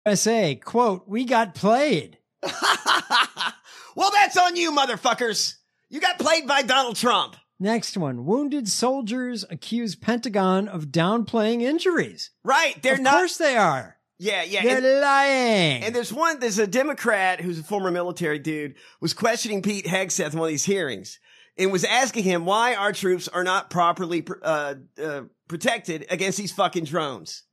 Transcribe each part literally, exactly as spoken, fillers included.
U S A, quote, we got played. Well, that's on you, motherfuckers. You got played by Donald Trump. Next one. Wounded soldiers accuse Pentagon of downplaying injuries. Right. They're of not. Of course they are. Yeah, yeah. They're and, lying. And there's one, there's a Democrat who's a former military dude, was questioning Pete Hegseth in one of these hearings and was asking him why our troops are not properly uh, uh, protected against these fucking drones.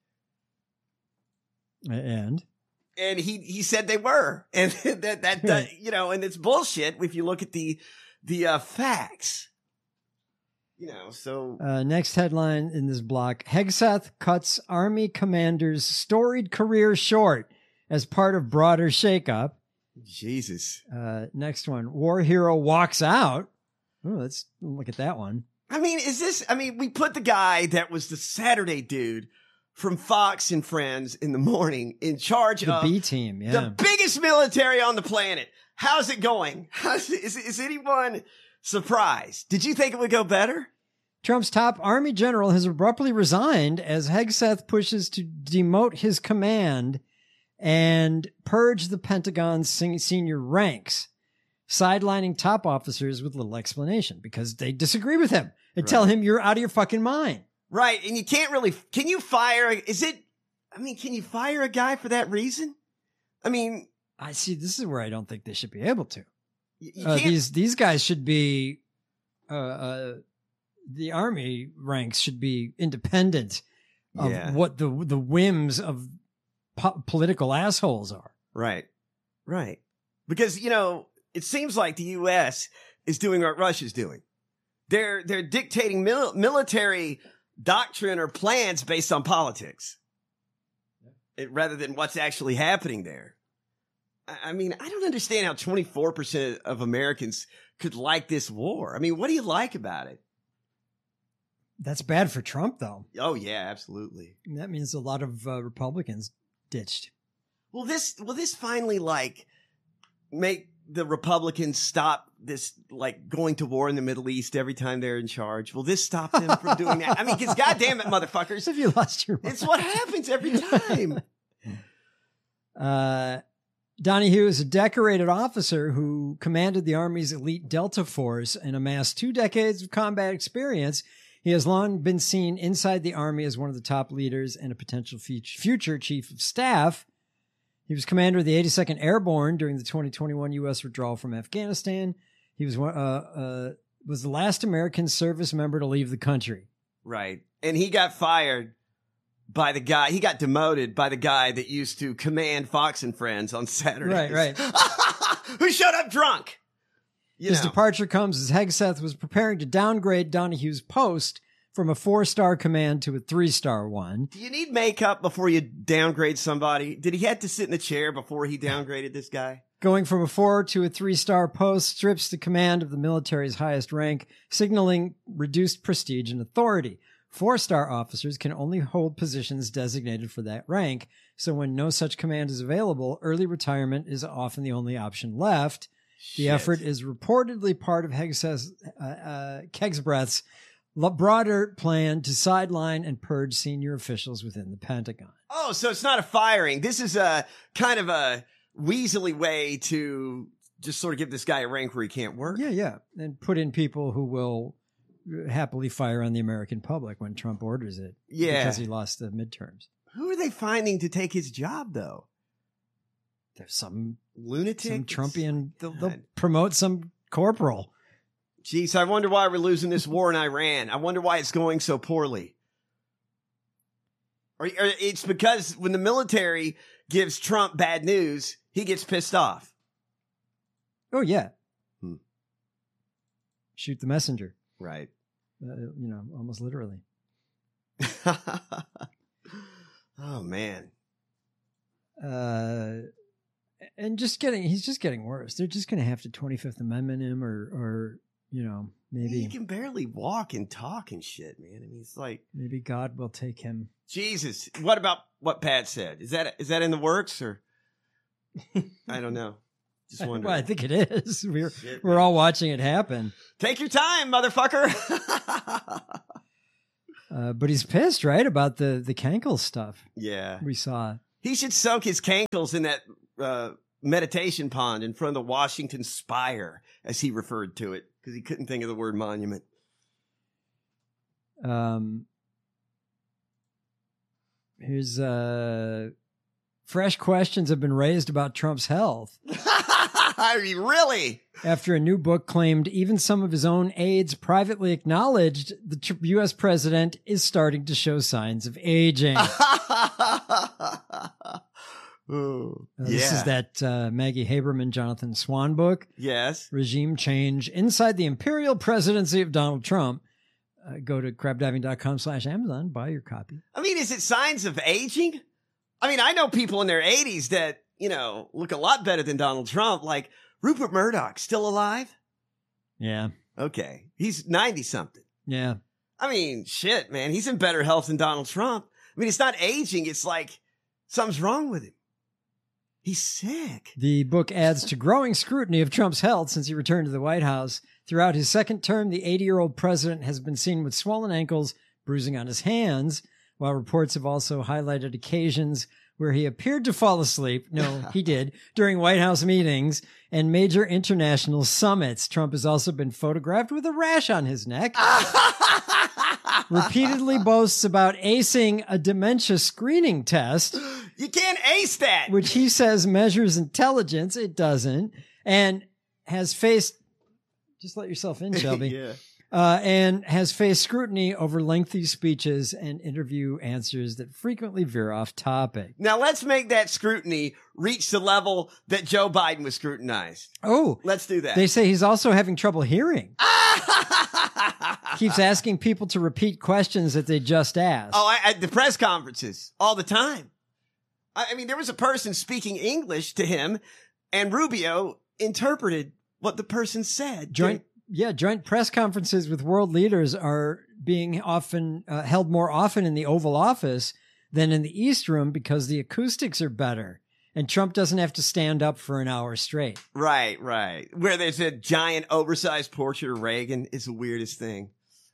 And? And he, he said they were. And that, that, that, you know, and it's bullshit if you look at the, the uh, facts. You know, so. Uh, next headline in this block. Hegseth cuts Army commander's storied career short as part of broader shakeup. Jesus. Uh, next one. War hero walks out. Oh, let's look at that one. I mean, is this, I mean, we put the guy that was the Saturday dude from Fox and Friends in the morning in charge the of B team. Yeah. The biggest military on the planet. How's it going? How's, is, is anyone surprised? Did you think it would go better? Trump's top army general has abruptly resigned as Hegseth pushes to demote his command and purge the Pentagon's senior ranks, sidelining top officers with little explanation because they disagree with him and right. tell him you're out of your fucking mind. Right. And you can't really, can you fire, is it, I mean, can you fire a guy for that reason? I mean, I see. This is where I don't think they should be able to. You, you uh, these, these guys should be, uh, uh, the army ranks should be independent of yeah. what the, the whims of po- political assholes are. Right. Right. Because, you know, it seems like the U S is doing what Russia's doing. They're, they're dictating mil- military doctrine or plans based on politics it, rather than what's actually happening there. I, I mean, I don't understand how twenty-four percent of Americans could like this war. I mean, what do you like about it? That's bad for Trump, though. Oh, yeah, absolutely. And that means a lot of uh, Republicans ditched. Will this, will this finally, like, make the Republicans stop this, like, going to war in the Middle East every time they're in charge? Will this stop them from doing that? I mean, because goddamn it, motherfuckers. Have you lost your mind? It's what happens every time. uh, Donahue is a decorated officer who commanded the Army's elite Delta Force and amassed two decades of combat experience. He has long been seen inside the Army as one of the top leaders and a potential future chief of staff. He was commander of the eighty-second Airborne during the twenty twenty-one U S withdrawal from Afghanistan. He was uh, uh, was the last American service member to leave the country. Right. And he got fired by the guy, he got demoted by the guy that used to command Fox and Friends on Saturdays. Right, right. Who showed up drunk. You His know. departure comes as Hegseth was preparing to downgrade Donahue's post from a four-star command to a three-star one. Do you need makeup before you downgrade somebody? Did he have to sit in the chair before he downgraded this guy? Going from a four to a three-star post strips the command of the military's highest rank, signaling reduced prestige and authority. Four-star officers can only hold positions designated for that rank, so when no such command is available, early retirement is often the only option left. The Shit. effort is reportedly part of Hegseth's, uh, uh, Kegsbreath's broader plan to sideline and purge senior officials within the Pentagon. Oh, so it's not a firing. This is a kind of a weaselly way to just sort of give this guy a rank where he can't work. Yeah, yeah. And put in people who will happily fire on the American public when Trump orders it. Yeah. Because he lost the midterms. Who are they finding to take his job, though? There's some lunatic, some Trumpian. They'll, they'll promote some corporal. Jeez, I wonder why we're losing this war in Iran. I wonder why it's going so poorly. Or, or it's because when the military gives Trump bad news, he gets pissed off. Oh, yeah. Hmm. Shoot the messenger. Right. Uh, you know, almost literally. Oh, man. Uh, and just getting, he's just getting worse. They're just going to have to twenty-fifth Amendment him or, or, you know, maybe. He can barely walk and talk and shit, man. I mean, it's like. Maybe God will take him. Jesus. What about what Pat said? Is that, is that in the works or? I don't know. Just wondering. Well, I think it is. We're, Shit, we're all watching it happen. Take your time, motherfucker. uh, but he's pissed, right? About the, the Kenkel stuff. Yeah. We saw. He should soak his cankles in that uh, meditation pond in front of the Washington Spire, as he referred to it, because he couldn't think of the word monument. Um, here's uh, fresh questions have been raised about Trump's health. I mean, really? After a new book claimed even some of his own aides privately acknowledged the tr- U S president is starting to show signs of aging. Ooh, Uh, this yeah. is that uh, Maggie Haberman, Jonathan Swan book. Yes. Regime Change Inside the Imperial Presidency of Donald Trump. Uh, go to crabdiving.com slash Amazon. Buy your copy. I mean, is it signs of aging? I mean, I know people in their eighties that, you know, look a lot better than Donald Trump, like Rupert Murdoch, still alive? Yeah. Okay. He's ninety-something. Yeah. I mean, shit, man. He's in better health than Donald Trump. I mean, it's not aging. It's like something's wrong with him. He's sick. The book adds to growing scrutiny of Trump's health since he returned to the White House. Throughout his second term, the eighty-year-old president has been seen with swollen ankles, bruising on his hands, while reports have also highlighted occasions where he appeared to fall asleep. No, he did. During White House meetings and major international summits. Trump has also been photographed with a rash on his neck. Repeatedly boasts about acing a dementia screening test. You can't ace that. Which he says measures intelligence. It doesn't. And has faced, just let yourself in, Shelby. Yeah. Uh, and has faced scrutiny over lengthy speeches and interview answers that frequently veer off topic. Now let's make that scrutiny reach the level that Joe Biden was scrutinized. Oh, Let's do that. they say he's also having trouble hearing. Keeps asking people to repeat questions that they just asked. Oh, I, at the press conferences all the time. I, I mean, there was a person speaking English to him, and Rubio interpreted what the person said. Joint, yeah, joint press conferences with world leaders are being often uh, held more often in the Oval Office than in the East Room because the acoustics are better. And Trump doesn't have to stand up for an hour straight. Right, right. Where there's a giant oversized portrait of Reagan is the weirdest thing.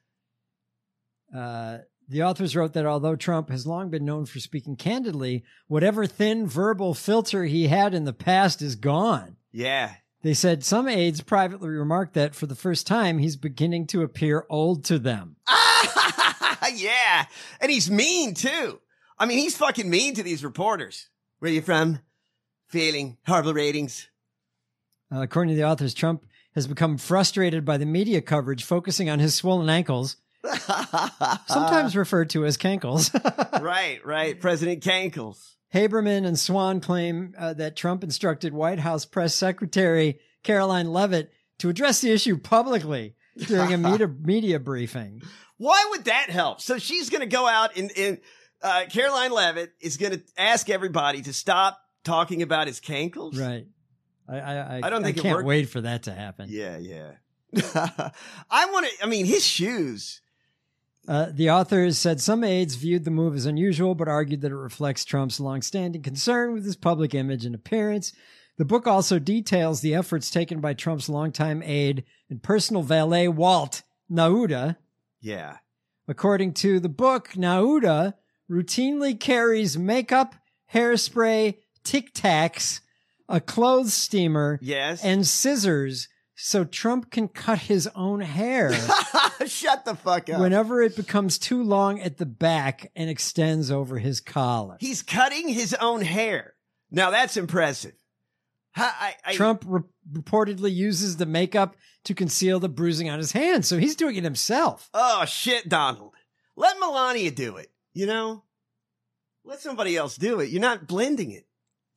Uh, the authors wrote that although Trump has long been known for speaking candidly, whatever thin verbal filter he had in the past is gone. Yeah. They said some aides privately remarked that for the first time, he's beginning to appear old to them. Yeah. And he's mean, too. I mean, he's fucking mean to these reporters. Where you from? Failing. Horrible ratings. Uh, according to the authors, Trump has become frustrated by the media coverage focusing on his swollen ankles, sometimes referred to as cankles. Right, right. President Cankles. Haberman and Swan claim uh, that Trump instructed White House Press Secretary Caroline Leavitt to address the issue publicly during a media, media briefing. Why would that help? So she's going to go out and, and uh, Caroline Leavitt is going to ask everybody to stop talking about his cankles. Right. I I, I, I don't think I it can't worked. wait for that to happen. Yeah, yeah. I want to, I mean, his shoes. Uh, the authors said some aides viewed the move as unusual, but argued that it reflects Trump's longstanding concern with his public image and appearance. The book also details the efforts taken by Trump's longtime aide and personal valet, Walt Nauta. Yeah. According to the book, Nauta routinely carries makeup, hairspray, Tic Tacs, a clothes steamer, Yes. and scissors so Trump can cut his own hair Shut the fuck up. whenever it becomes too long at the back and extends over his collar. He's cutting his own hair. Now that's impressive. I, I, Trump re- reportedly uses the makeup to conceal the bruising on his hands, so he's doing it himself. Oh, shit, Donald. Let Melania do it, you know? Let somebody else do it. You're not blending it.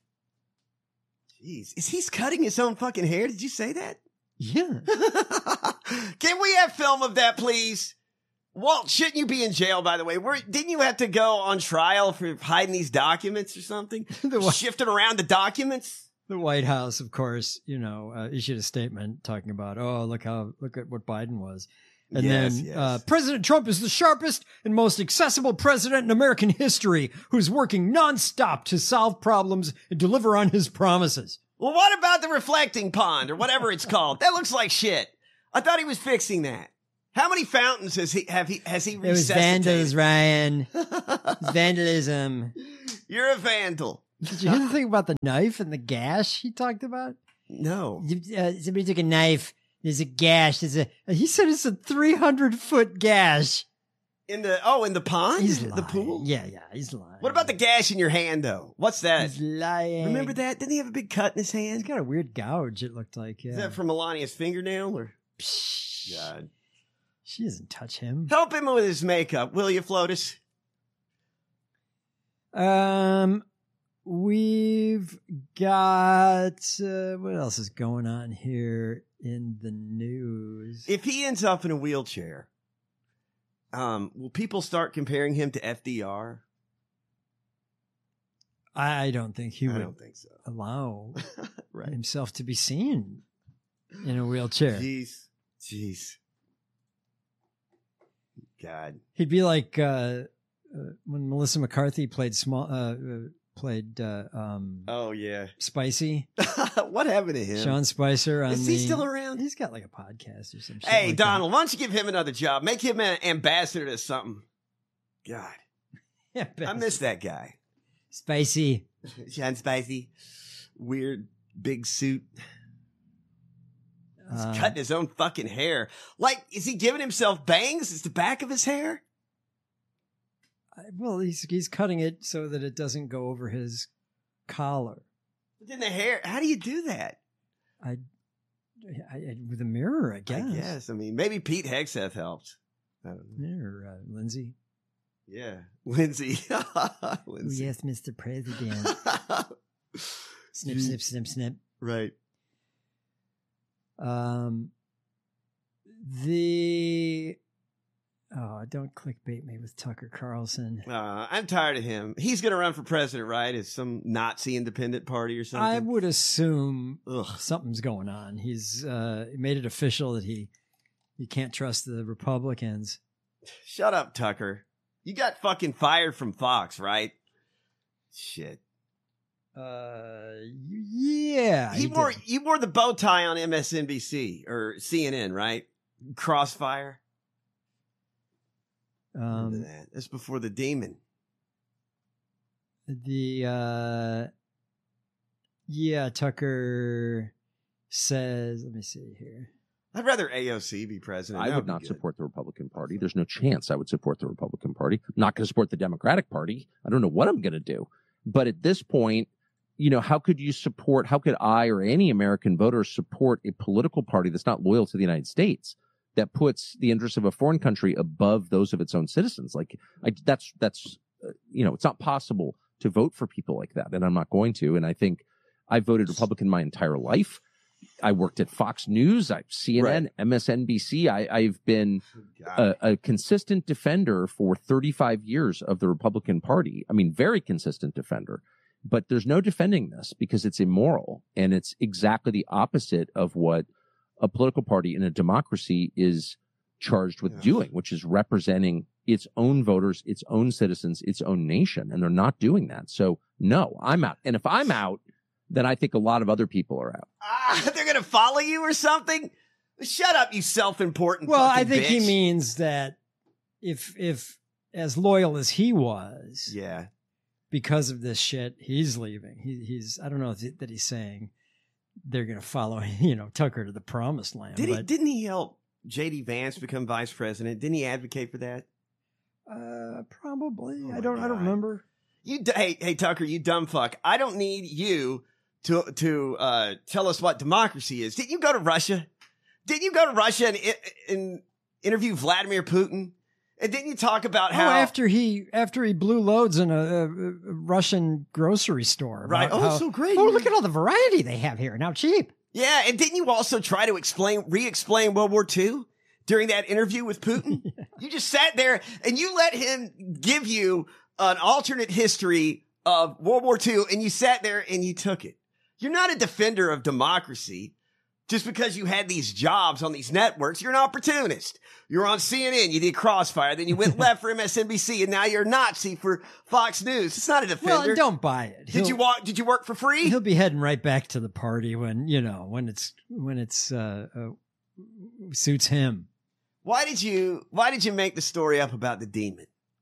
Jeez. Is he cutting his own fucking hair? Did you say that? Yeah. Can we have film of that, please? Walt, shouldn't you be in jail, by the way? Were, didn't you have to go on trial for hiding these documents or something? The what? Shifting around the documents? The White House, of course, you know, uh, issued a statement talking about, oh, look how, look at what Biden was. And Yes, then yes. Uh, President Trump is the sharpest and most accessible president in American history who's working nonstop to solve problems and deliver on his promises. Well, what about the reflecting pond or whatever it's called? That looks like shit. I thought he was fixing that. How many fountains has he have he has he It was resuscitated? vandals, Ryan. Vandalism. You're a vandal. Did you hear the thing about the knife and the gash he talked about? No. Uh, somebody took a knife. There's a gash. There's a. He said it's a three hundred foot gash. In the oh, in the pond, He's the lying. pool. Yeah, yeah, he's lying. What about the gash in your hand, though? What's that? He's lying. Remember that? Didn't he have a big cut in his He's hand? got a weird gouge. It looked like. Yeah. Is that from Melania's fingernail or? Psh, God. She doesn't touch him. Help him with his makeup, will you, Flotus? Um, we've got uh, what else is going on here in the news? If he ends up in a wheelchair, um, will people start comparing him to F D R? I don't think he I would don't think so. allow Right. himself to be seen in a wheelchair. Jeez. Jeez. God. He'd be like uh, uh, when Melissa McCarthy played small, uh, uh, played uh, um, Oh, yeah. Spicy. What happened to him? Sean Spicer. On Is he the- still around? He's got like a podcast or some shit. Hey, like Donald, why don't you give him another job? Make him an ambassador to something. God. that. Yeah, I miss that guy. Spicy. Sean Spicy. Weird big suit. He's Uh, cutting his own fucking hair. Like, is he giving himself bangs? Is the back of his hair? well, he's he's cutting it so that it doesn't go over his collar. But then the hair, how do you do that? I, I, I with a mirror, I guess. I guess. I mean, maybe Pete Hegseth helped. I don't know. Mirror, uh, Lindsay. Yeah. Lindsay. Oh, Lindsay. yes, Mister President. Snip, snip, snip, snip. Right. Um, the oh, don't clickbait me with Tucker Carlson. Uh, I'm tired of him. He's going to run for president, right? As some Nazi independent party or something. I would assume Ugh. something's going on. He's uh, made it official that he he can't trust the Republicans. Shut up, Tucker. You got fucking fired from Fox, right? Shit. Uh, yeah, He, he wore did. you wore the bow tie on M S N B C or C N N, right? Crossfire. Remember Um, that. That's before the demon. the uh, yeah, Tucker says. Let me see here. I'd rather A O C be president. I That would be not good. support the Republican Party. There's no chance I would support the Republican Party. I'm not going to support the Democratic Party. I don't know what I'm going to do. But at this point, you know, how could you support, how could I or any American voter support a political party that's not loyal to the United States, that puts the interests of a foreign country above those of its own citizens? Like, I, that's, that's, uh, you know, it's not possible to vote for people like that. And I'm not going to. And I think I voted Republican my entire life. I worked at Fox News, I, C N N, Right. M S N B C. I, I've been God. a, a consistent defender for thirty-five years of the Republican Party. I mean, very consistent defender. But there's no defending this because it's immoral. And it's exactly the opposite of what a political party in a democracy is charged with Yeah. doing, which is representing its own voters, its own citizens, its own nation. And they're not doing that. So, no, I'm out. And if I'm out, then I think a lot of other people are out. Ah, they're going to follow you or something? Shut up, you self-important Well, I fucking think he bitch. means that if if as loyal as he was, Yeah. because of this shit, he's leaving. He, he's I don't know if that he's saying they're going to follow, you know, Tucker to the promised land. Did he, but, didn't he help J D Vance become vice president? Didn't he advocate for that? uh, probably. Oh I my don't. I don't God. remember. You, d- hey, hey, Tucker, you dumb fuck. I don't need you to to uh, tell us what democracy is. Didn't you go to Russia? Didn't you go to Russia and, and interview Vladimir Putin? And didn't you talk about Oh, how after he after he blew loads in a, a, a Russian grocery store, about right? Oh, how- so great! oh, look at all the variety they have here. Now cheap. Yeah, and didn't you also try to explain, re-explain World War Two during that interview with Putin? Yeah. You just sat there and you let him give you an alternate history of World War Two, and you sat there and you took it. You're not a defender of democracy just because you had these jobs on these networks. You're an opportunist. You're on C N N, you did Crossfire, then you went left for M S N B C, and now you're a Nazi for Fox News. It's not a defender. Well, don't buy it. did He'll- you walk? Did you work for free? He'll be heading right back to the party when you know when it's when it's uh, uh suits him. Why did you why did you make the story up about the demon?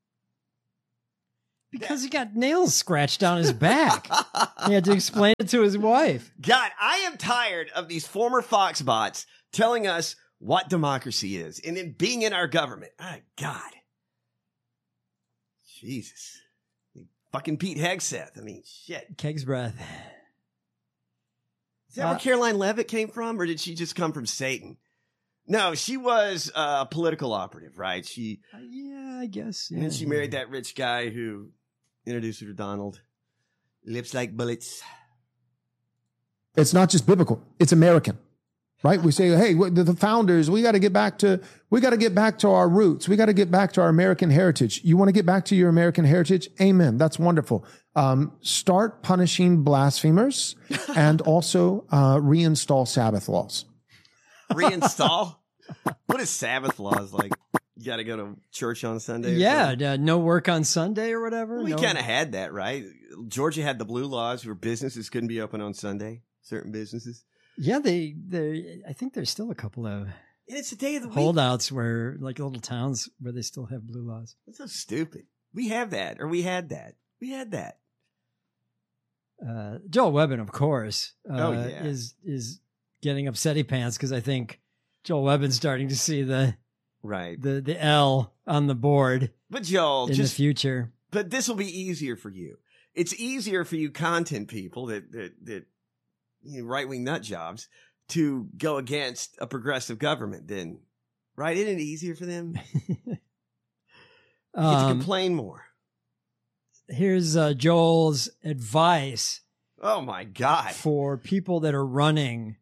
Because he got nails scratched on his back. He had to explain it to his wife. God, I am tired of these former Fox bots telling us what democracy is and then being in our government. Oh, God. Jesus. Fucking Pete Hegseth. I mean, shit. Keg's breath. Is that uh, where Caroline Leavitt came from, or did she just come from Satan? No, she was a political operative, right? She, uh, yeah, I guess. Yeah. And then she married that rich guy who introduced her to Donald. Lips like bullets. It's not just biblical; it's American, right? We say, "Hey, the founders, we got to get back to, we got to get back to our roots. We got to get back to our American heritage." You want to get back to your American heritage? Amen. That's wonderful. Um, start punishing blasphemers, and also uh, reinstall Sabbath laws. Reinstall? What is Sabbath laws like? You got to go to church on Sunday? Yeah, uh, no work on Sunday or whatever. Well, we no. kind of had that, right? Georgia had the blue laws where businesses couldn't be open on Sunday. Certain businesses. Yeah, they, they. I think there's still a couple of. And it's the day of the week. Holdouts where, like little towns where they still have blue laws. That's so stupid. We have that, or we had that. We had that. Uh, Joel Webbin, of course, uh, oh, yeah. is is getting upsetty pants because I think Joel Webbin's starting to see the right the the L on the board. But Joel, in just, the future, but this will be easier for you. It's easier for you content people that that that you know, right wing nut jobs to go against a progressive government. Then, right? Isn't it easier for them? You get um, to complain more. Here's uh, Joel's advice. Oh my God! For people that are running.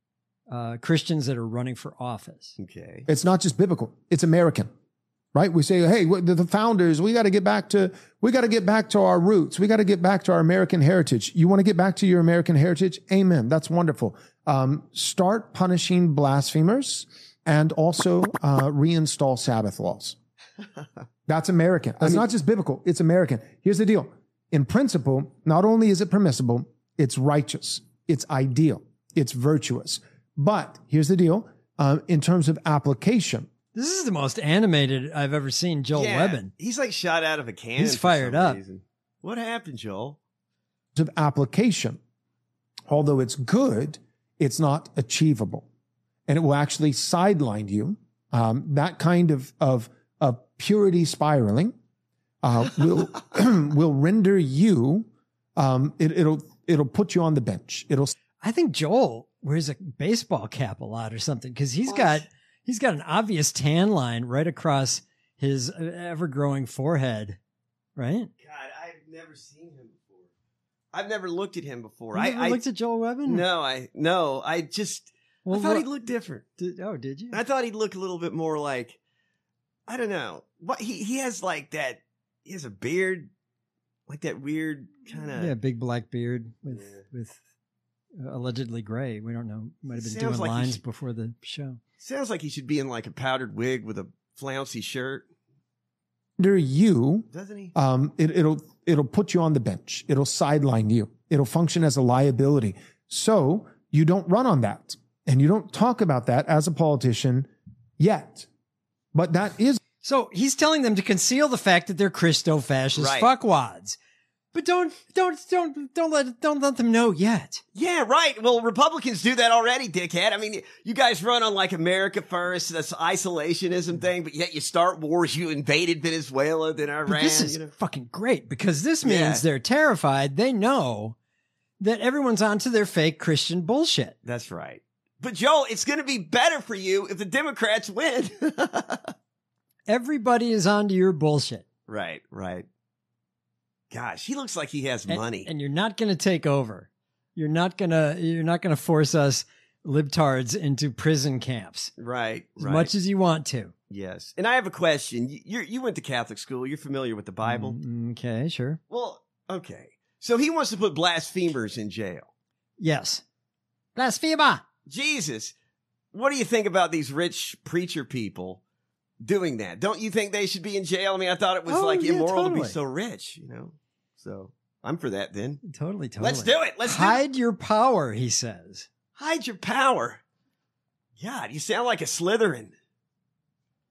Uh, Christians that are running for office. Okay. It's not just biblical; it's American, right? We say, "Hey, the, the founders, we got to get back to, we got to get back to our roots. We got to get back to our American heritage." You want to get back to your American heritage? Amen. That's wonderful. Um, start punishing blasphemers, and also uh, reinstall Sabbath laws. That's American. That's I mean, not just biblical; it's American. Here's the deal: in principle, not only is it permissible, it's righteous, it's ideal, it's virtuous. But here's the deal, uh, in terms of application. This is the most animated I've ever seen Joel yeah, Webbin. He's like shot out of a cannon. He's fired up. Reason. What happened, Joel? Of application, although it's good, it's not achievable. And it will actually sideline you. Um, that kind of, of, of purity spiraling uh, will, will render you, um, it, it'll, it'll put you on the bench. It'll. I think Joel wears a baseball cap a lot or something because he's what? got he's got an obvious tan line right across his ever-growing forehead, right? God, I've never seen him before. I've never looked at him before. You I, never I looked at Joel Webbin? No, I no, I just well, I thought what, he looked different. Did, oh, did you? I thought he'd look a little bit more like I don't know. What he he has like that. He has a beard, like that weird kind of yeah, big black beard with yeah. with. Uh, allegedly gray. We don't know. Might have been sounds doing like lines should, before the show. Sounds like he should be in like a powdered wig with a flouncy shirt. Under you, doesn't he? Um, it, it'll it'll put you on the bench. It'll sideline you. It'll function as a liability. So you don't run on that, and you don't talk about that as a politician yet. But that is so. He's telling them to conceal the fact that they're Christo-fascist right. fuckwads. But don't, don't, don't, don't let, don't let them know yet. Yeah, right. Well, Republicans do that already, dickhead. I mean, you guys run on like America first, this isolationism thing, but yet you start wars. You invaded Venezuela, then Iran. But this is you know? fucking great because this means yeah. they're terrified. They know that everyone's onto their fake Christian bullshit. That's right. But Joel, it's going to be better for you if the Democrats win. Everybody is onto your bullshit. Right, right. Gosh, he looks like he has and, money. And you're not going to take over. You're not going to you're not going to force us libtards into prison camps. Right, As right. much as you want to. Yes. And I have a question. You you went to Catholic school. You're familiar with the Bible. Mm, okay, sure. Well, okay. So he wants to put blasphemers in jail. Yes. Blasphemer. Jesus. What do you think about these rich preacher people doing that? Don't you think they should be in jail? I mean, I thought it was oh, like yeah, immoral totally. to be so rich, you know? So I'm for that then. Totally, totally. Let's do it. Let's Hide do it. your power, he says. Hide your power. God, you sound like a Slytherin.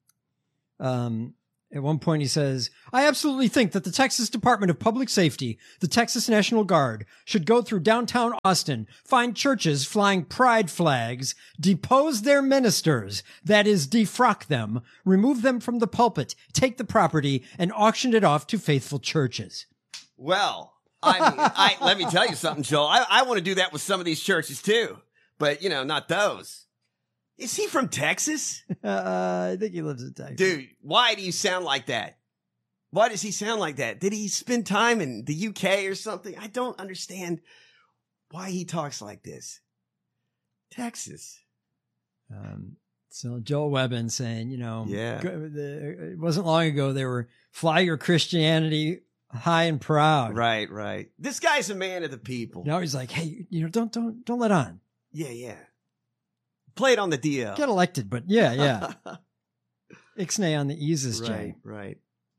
Um, At one point, he says, I absolutely think that the Texas Department of Public Safety, the Texas National Guard, should go through downtown Austin, find churches flying pride flags, depose their ministers, that is, defrock them, remove them from the pulpit, take the property, and auction it off to faithful churches. Well, I mean, I, let me tell you something, Joel. I, I want to do that with some of these churches, too. But, you know, not those. Is he from Texas? Uh, I think he lives in Texas. Dude, why do you sound like that? Why does he sound like that? Did he spend time in the U K or something? I don't understand why he talks like this. Texas. Um, so Joel Webbin saying, you know, Yeah. go- the, it wasn't long ago they were fly your Christianity high and proud. Right, right. This guy's a man of the people. Now he's like, hey, you know, don't don't don't let on. Yeah, yeah. Play it on the D L. Get elected, but yeah, yeah. Ixnay on the eases, Right, Jay. right.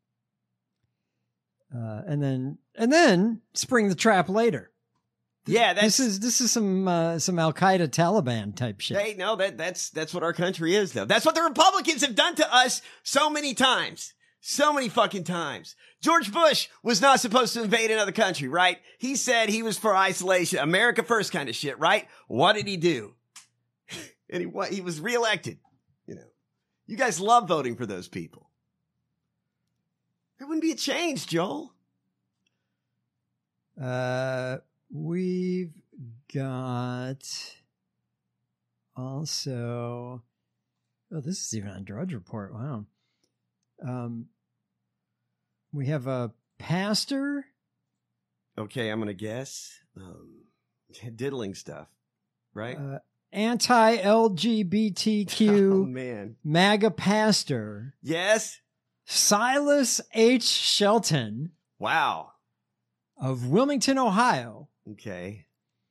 Uh, and then and then spring the trap later. Yeah, that's This is this is some uh, some Al Qaeda Taliban type shit. Hey, no, that that's that's what our country is, though. That's what the Republicans have done to us so many times. So many fucking times. George Bush was not supposed to invade another country, right? He said he was for isolation, America first kind of shit, right? What did he do? And he, wa- he was reelected. You know, you guys love voting for those people. There wouldn't be a change, Joel. Uh, we've got also. Oh, this is even on Drudge Report. Wow. Um, we have a pastor. Okay, I'm gonna guess. Um, diddling stuff, right? Uh, anti-L G B T oh Q man, MAGA pastor yes. Silas H. Shelton Wow. of Wilmington, Ohio, Okay.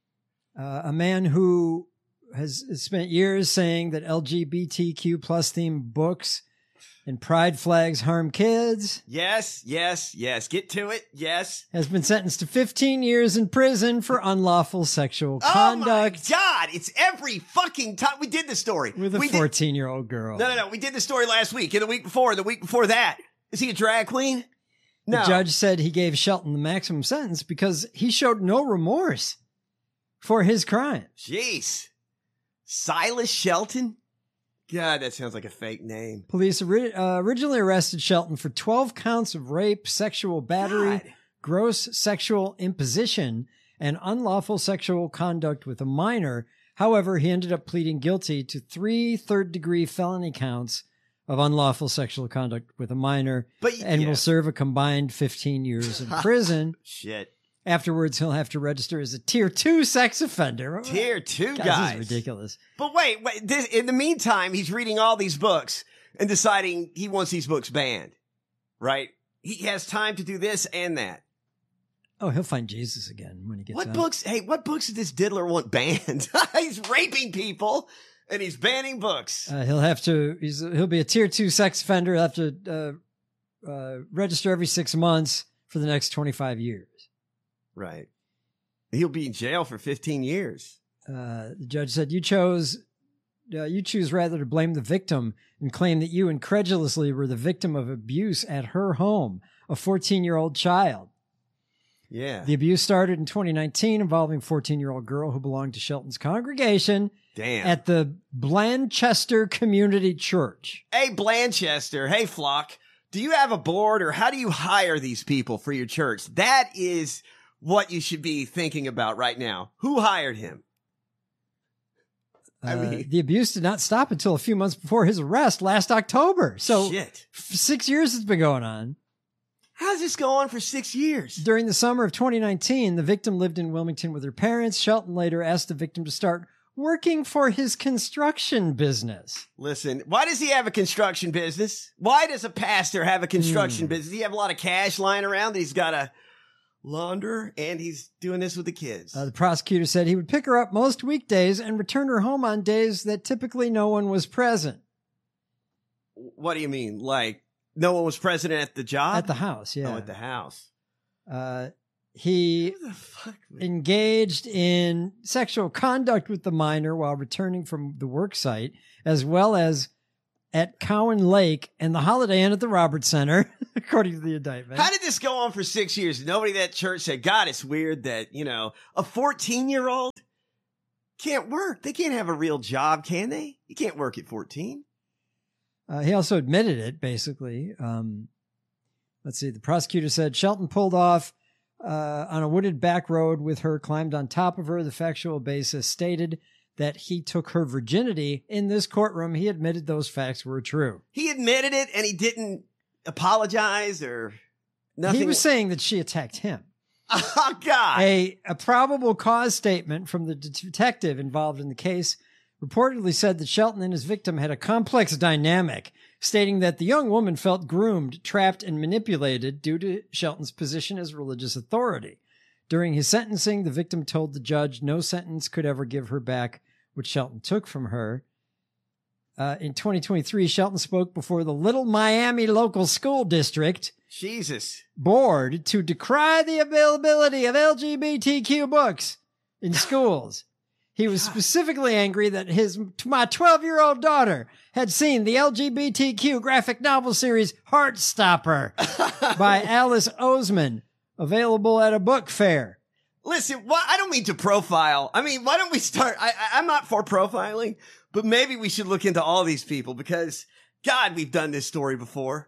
uh, a man who has spent years saying that L G B T Q plus themed books and pride flags harm kids, Yes, yes, yes. Get to it. Yes. has been sentenced to fifteen years in prison for unlawful sexual Oh conduct my God! It's every fucking time we did this story with a we did- fourteen-year-old girl. No, no, no. We did the story last week, and the week before, the week before that. Is he a drag queen? The No. judge said he gave Shelton the maximum sentence because he showed no remorse for his crime. Jeez. Silas Shelton? God, that sounds like a fake name. Police ori- uh, originally arrested Shelton for twelve counts of rape, sexual battery, God. gross sexual imposition, and unlawful sexual conduct with a minor. However, he ended up pleading guilty to three third-degree felony counts of unlawful sexual conduct with a minor, But and yeah. will serve a combined fifteen years in prison. Shit. Afterwards, he'll have to register as a tier two sex offender. Tier two God, guys. This is ridiculous. But wait, wait. This, in the meantime, he's reading all these books and deciding he wants these books banned. Right? He has time to do this and that. Oh, he'll find Jesus again when he gets What out. books? Hey, what books does this diddler want banned? He's raping people and he's banning books. Uh, he'll have to. He's, he'll be a tier two sex offender. He'll have to uh, uh, register every six months for the next twenty-five years. Right. He'll be in jail for fifteen years. Uh, the judge said, "You chose. Uh, you choose rather to blame the victim and claim that you incredulously were the victim of abuse at her home, a fourteen-year-old child. Yeah. The abuse started in twenty nineteen, involving a fourteen-year-old girl who belonged to Shelton's congregation Damn. at the Blanchester Community Church." Hey, Blanchester. Hey, Flock. Do you have a board or how do you hire these people for your church? That is what you should be thinking about right now. Who hired him? I Uh, mean- the abuse did not stop until a few months before his arrest last October. So Shit. f- six years has been going on. How's this go on for six years? During the summer of twenty nineteen, the victim lived in Wilmington with her parents. Shelton later asked the victim to start working for his construction business. Listen, why does he have a construction business? Why does a pastor have a construction Hmm. business? Does he have a lot of cash lying around that he's got to launder and he's doing this with the kids? Uh, the prosecutor said he would pick her up most weekdays and return her home on days that typically no one was present What do you mean? Like no one was present at the job? at the house. Yeah. Oh, at the house. uh, he Who the fuck? would- engaged in sexual conduct with the minor while returning from the work site, as well as at Cowan Lake and the Holiday Inn at the Roberts Center, according to the indictment. How did this go on for six years? Nobody at that church said, God, it's weird that, you know, a fourteen-year-old can't work. They can't have a real job, can they? You can't work at fourteen. Uh, he also admitted it, basically. Um, let's see. The prosecutor said Shelton pulled off uh, on a wooded back road with her, climbed on top of her. The factual basis stated that he took her virginity. In this courtroom, he admitted those facts were true. He admitted it and he didn't apologize or nothing. He was saying that she attacked him. Oh, God. A, a probable cause statement from the detective involved in the case reportedly said that Shelton and his victim had a complex dynamic, stating that the young woman felt groomed, trapped, and manipulated due to Shelton's position as religious authority. During his sentencing, the victim told the judge no sentence could ever give her back what Shelton took from her. Uh, in twenty twenty-three, Shelton spoke before the Little Miami Local School District Jesus. board to decry the availability of L G B T Q books in schools. He was specifically angry that his my twelve-year-old daughter had seen the L G B T Q graphic novel series Heartstopper by Alice Oseman, available at a book fair. Listen, why, I don't mean to profile. I mean, why don't we start? I, I, I'm not for profiling, but maybe we should look into all these people because, God, we've done this story before.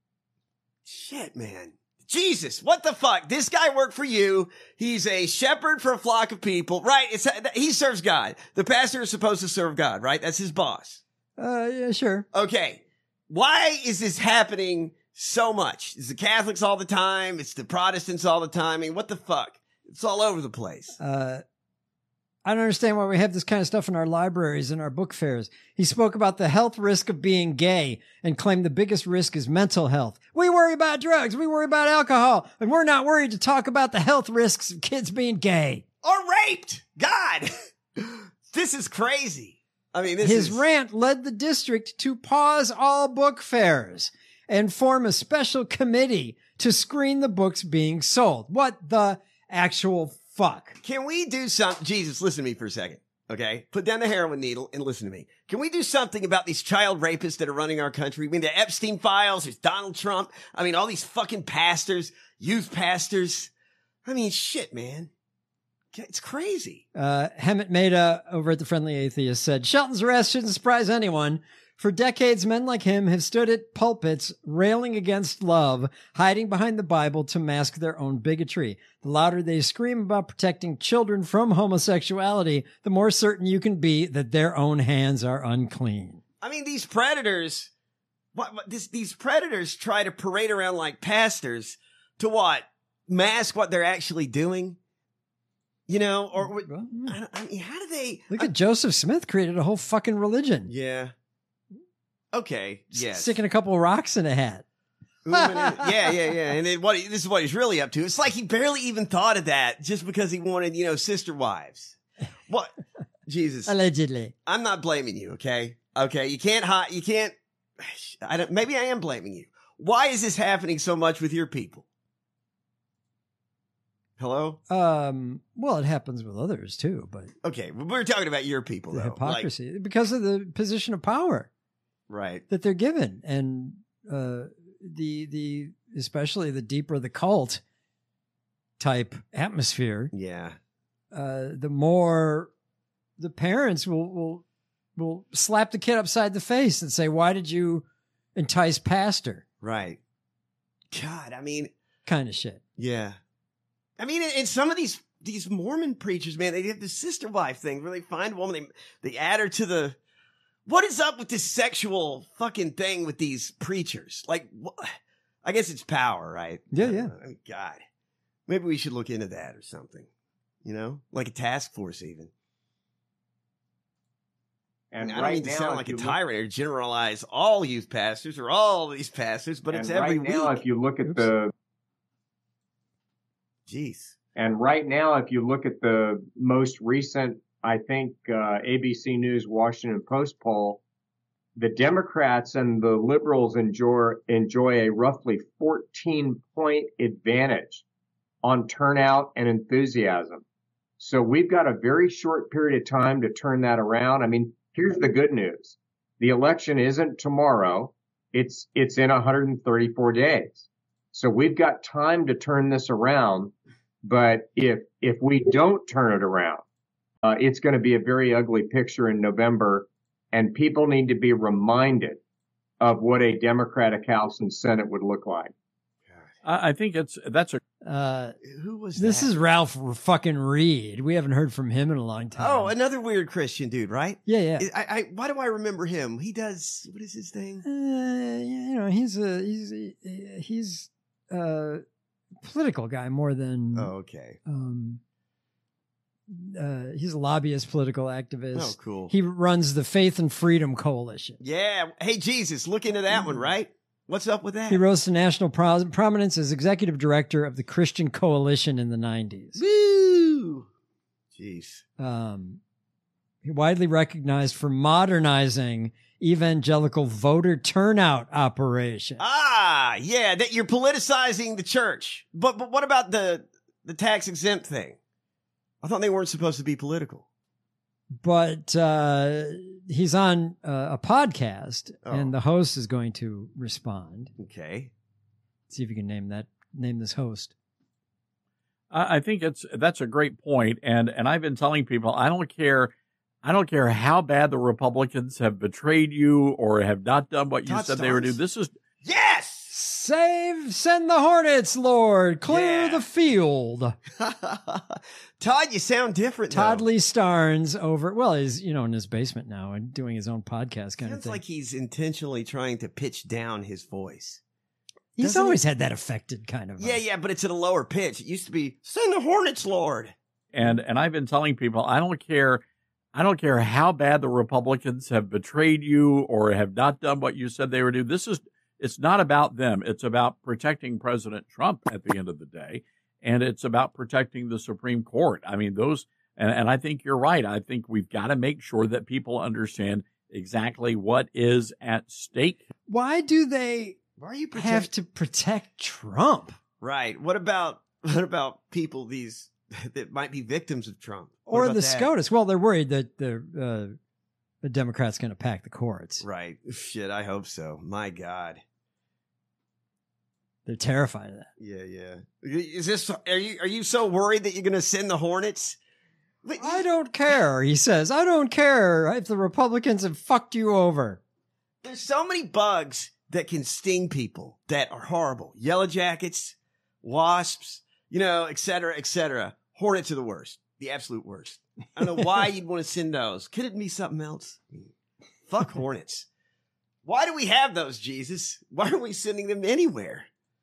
Shit, man. Jesus, what the fuck? This guy worked for you. He's a shepherd for a flock of people, right? It's he serves God. The pastor is supposed to serve God, right? That's his boss. Uh, yeah, sure. Okay. Why is this happening so much? It's the Catholics all the time. It's the Protestants all the time. I mean, what the fuck? It's all over the place. Uh, I don't understand why we have this kind of stuff in our libraries and our book fairs. He spoke about the health risk of being gay and claimed the biggest risk is mental health. We worry about drugs. We worry about alcohol. And we're not worried to talk about the health risks of kids being gay. Or raped. God. This is crazy. I mean, this His is... rant led the district to pause all book fairs and form a special committee to screen the books being sold. What the actual fuck? Can we do something? Jesus, listen to me for a second. Okay. Put down the heroin needle and listen to me. Can we do something about these child rapists that are running our country? I mean, the Epstein files, there's Donald Trump. I mean, all these fucking pastors, youth pastors. I mean, shit, man. It's crazy. Uh, Hemant Mehta over at the Friendly Atheist said, Shelton's arrest shouldn't surprise anyone. For decades, men like him have stood at pulpits railing against love, hiding behind the Bible to mask their own bigotry. The louder they scream about protecting children from homosexuality, the more certain you can be that their own hands are unclean. I mean, these predators, what, what, this, these predators try to parade around like pastors to what? Mask what they're actually doing? You know, or what, I, I mean, how do they? Look I, at Joseph Smith created a whole fucking religion. Yeah. Okay. Yes. Sticking a couple of rocks in a hat. yeah, yeah, yeah. And then what? This is what he's really up to. It's like he barely even thought of that just because he wanted, you know, sister wives. What? Jesus. Allegedly. I'm not blaming you. Okay. Okay. You can't hide. You can't. I don't. Maybe I am blaming you. Why is this happening so much with your people? Hello? Um, well, it happens with others too, but okay, we're talking about your people, the though. hypocrisy like, because of the position of power, right? That they're given, and uh, the the especially the deeper the cult type atmosphere, yeah, uh, the more the parents will will will slap the kid upside the face and say, "Why did you entice pastor?" Right. God, I mean, kind of shit. Yeah. I mean, and some of these these Mormon preachers, man, they have this sister wife thing where they find a woman, they, they add her to the. What is up with this sexual fucking thing with these preachers? Like, wh- I guess it's power, right? Yeah, I yeah. I mean, God, maybe we should look into that or something. You know, like a task force, even. And I, mean, I don't right mean to now, sound like a look, tyrant or generalize all youth pastors or all these pastors, but it's every right week. Now, if you look at Oops. the Jeez. And right now, if you look at the most recent, I think, uh, A B C News Washington Post poll, the Democrats and the liberals enjoy, enjoy a roughly fourteen point advantage on turnout and enthusiasm. So we've got a very short period of time to turn that around. I mean, here's the good news. The election isn't tomorrow. It's, it's in one hundred thirty-four days. So we've got time to turn this around. But if, if we don't turn it around, uh, it's going to be a very ugly picture in November. And people need to be reminded of what a Democratic House and Senate would look like. I, I think it's, that's a, Uh, Who was this that? is Ralph fucking Reed. We haven't heard from him in a long time. Oh, another weird Christian dude, right? yeah, yeah. I, I, why do I remember him? He does, what is his thing? Uh, you know, he's a he's a, he's a political guy more than Oh, okay. um. Uh, he's a lobbyist, political activist. Oh, cool. He runs the Faith and Freedom Coalition. Yeah. Hey, Jesus, look into that one, right? What's up with that? He rose to national pro- prominence as executive director of the Christian Coalition in the nineties. Woo! Jeez. Um, he widely recognized for modernizing evangelical voter turnout operation. Ah, yeah, that you're politicizing the church. But but what about the the tax exempt thing? I thought they weren't supposed to be political. But uh, he's on uh, a podcast, Oh. and the host is going to respond. Okay. See if you can name that name this host. I I think it's, that's a great point. And, and I've been telling people, I don't care, I don't care how bad the Republicans have betrayed you or have not done what you Todd said they would do. Starnes. This is, Yes! Save, send the Hornets, Lord. Clear Yeah. the field. Todd, you sound different Todd though. Lee Starnes over, well, he's, you know, in his basement now and doing his own podcast kind of Sounds thing. like he's intentionally trying to pitch down his voice. he's doesn't always it- had that affected kind of. Yeah, yeah, but it's at a lower pitch. It used to be, send the Hornets, Lord. and, and I've been telling people, I don't care, I don't care how bad the Republicans have betrayed you or have not done what you said they would do. This is, it's not about them. It's about protecting President Trump at the end of the day. And it's about protecting the Supreme Court. I mean, those, and, and I think you're right. I think we've got to make sure that people understand exactly what is at stake. Why do they Why are you protect- have to protect Trump? Right. What about what about people these that might be victims of Trump? What Or about the that? SCOTUS? Well, they're worried that the, uh, the Democrats going to pack the courts. Right. Shit, I hope so. My God. They're terrified of that. Yeah, yeah. Is this are you are you so worried that you're going to send the Hornets? But I don't care, he says. I don't care if the Republicans have fucked you over. There's so many bugs that can sting people that are horrible. Yellow jackets, wasps, you know, et cetera, et cetera. Hornets are the worst. The absolute worst. I don't know why you'd want to send those. Could it be something else? Fuck hornets. Why do we have those, Jesus? Why aren't we sending them anywhere?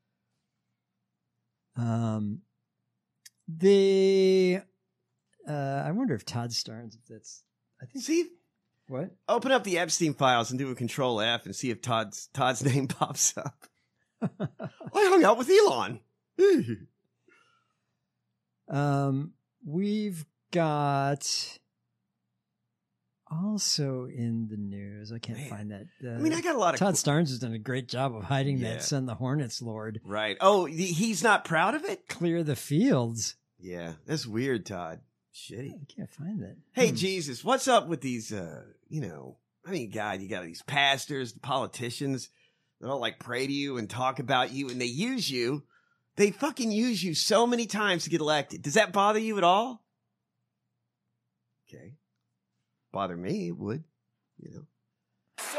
Um, the uh, I wonder if Todd Starnes, if that's, I think, See, what? open up the Epstein files and do a control F and see if Todd's Todd's name pops up. I hung out with Elon. Um, we've got also in the news. I can't Man. find that. Uh, I mean, I got a lot of Todd Starnes has done a great job of hiding Yeah. that. Send the Hornets, Lord. right. Oh, he- he's not proud of it. Clear the fields. Yeah, that's weird, Todd. Shitty. I can't find that. Hey, Hmm. Jesus, what's up with these, uh, you know, I mean, God, you got these pastors, politicians that all like pray to you and talk about you and they use you. They fucking use you so many times to get elected. Does that bother you at all? Okay. Bother me, it would, you know. So,